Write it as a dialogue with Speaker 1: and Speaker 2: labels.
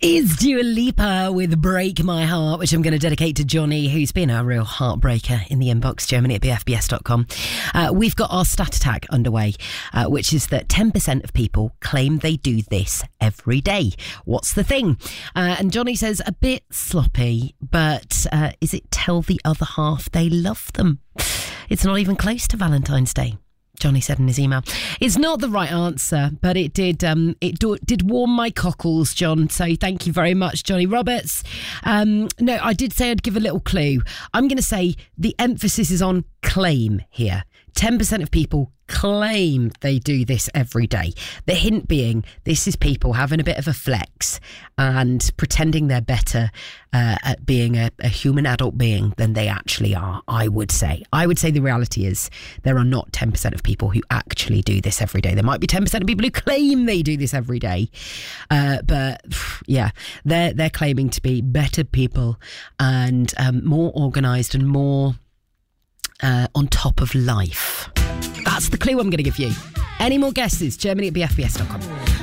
Speaker 1: Is Dua Lipa with Break My Heart, which I'm going to dedicate to Johnny, who's been a real heartbreaker in the inbox, Germany at bfbs.com. We've got our stat attack underway, which is that 10% of people claim they do this every day. What's the thing? And Johnny says, a bit sloppy, but is it tell the other half they love them? It's not even close to Valentine's Day, Johnny said in his email. It's not the right answer, but it did warm my cockles, John. So thank you very much, Johnny Roberts. No, I did say I'd give a little clue. I'm going to say the emphasis is on claim here. 10% of people claim they do this every day. The hint being, this is people having a bit of a flex and pretending they're better at being a human adult being than they actually are, I would say. I would say the reality is there are not 10% of people who actually do this every day. There might be 10% of people who claim they do this every day. But yeah, they're claiming to be better people and more organised and more on top of life. That's the clue I'm going to give you. Any more guesses? Germany at bfbs.com.